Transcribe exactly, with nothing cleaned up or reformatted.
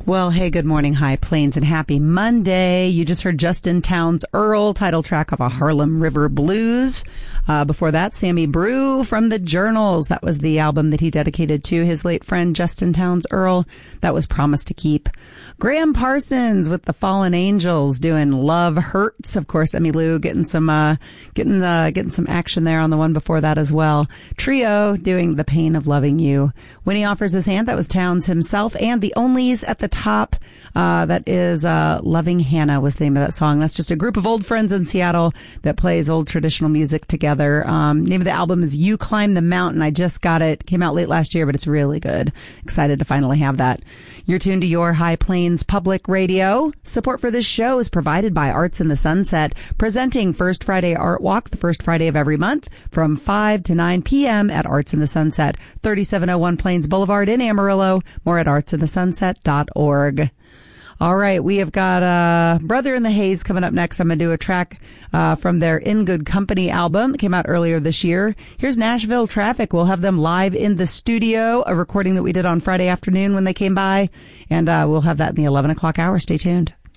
Well, hey, good morning, High Plains, and happy Monday. You just heard Justin Townes Earl, title track of a Harlem River Blues. Uh, before that, Sammy Brew from the Journals. That was the album that he dedicated to his late friend Justin Townes Earl. That was Promise to Keep. Graham Parsons with the Fallen Angels doing Love Hurts. Of course, Emmylou getting some, uh, getting, uh, getting some action there on the one before that as well. Trio doing The Pain of Loving You. When He Offers His Hand, that was Townes himself, and the Onlys at the top. Uh, that is, uh, Loving Hannah was the name of that song. That's just a group of old friends in Seattle that plays old traditional music together. Um, name of the album is You Climb the Mountain. I just got it. Came out late last year, but it's really good. Excited to finally have that. You're tuned to your High Plains Public Radio. Support for this show is provided by Arts in the Sunset, presenting First Friday Art Walk the first Friday of every month from five to nine p.m. at Arts in the Sunset, thirty-seven oh one Plains Boulevard in Amarillo. More at arts in the sunset dot org. All right, we have got uh Brother in the Haze coming up next. I'm going to do a track uh from their In Good Company album that came out earlier this year. Here's Nashville Traffic. We'll have them live in the studio, a recording that we did on Friday afternoon when they came by, and uh we'll have that in the eleven o'clock hour. Stay tuned.